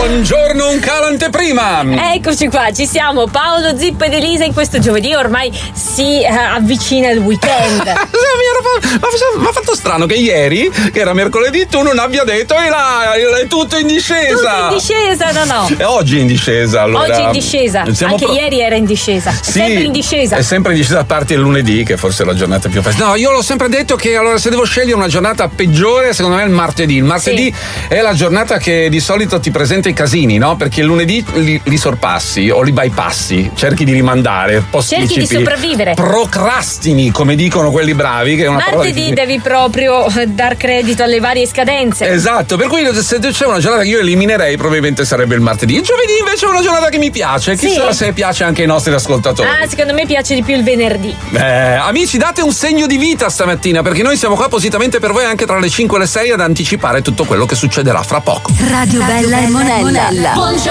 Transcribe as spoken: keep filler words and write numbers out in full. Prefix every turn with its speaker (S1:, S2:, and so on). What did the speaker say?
S1: Buongiorno, un calo anteprima.
S2: Eccoci qua, ci siamo. Paolo, Zippo ed Elisa in questo giovedì ormai si uh, avvicina il weekend.
S1: Mi ha fatto strano che ieri, che era mercoledì, tu non abbia detto e là, è tutto in discesa.
S2: Tutto in discesa, no no.
S1: E oggi in discesa, allora.
S2: Oggi in discesa.
S1: Siamo
S2: Anche
S1: pro-
S2: ieri era in discesa. È
S1: sì,
S2: sempre in discesa.
S1: È sempre in discesa a parte il lunedì, che forse è la giornata più facile. No, io l'ho sempre detto che allora se devo scegliere una giornata peggiore, secondo me è il martedì. Il martedì sì. È la giornata che di solito ti presenta i casini, no? Perché il lunedì li, li sorpassi o li bypassi, cerchi di rimandare, posticipi,
S2: cerchi di sopravvivere,
S1: procrastini, come dicono quelli bravi, che è una parola
S2: martedì
S1: che...
S2: devi proprio dar credito alle varie scadenze.
S1: Esatto, per cui se c'è una giornata che io eliminerei probabilmente sarebbe il martedì. Il giovedì invece è una giornata che mi piace, chissà sì. se piace anche ai nostri ascoltatori.
S2: Ah, secondo me piace di più il venerdì.
S1: Eh, amici, date un segno di vita stamattina, perché noi siamo qua appositamente per voi anche tra le cinque e le sei ad anticipare tutto quello che succederà fra poco.
S3: Radio Bella e Monella. Buongiorno.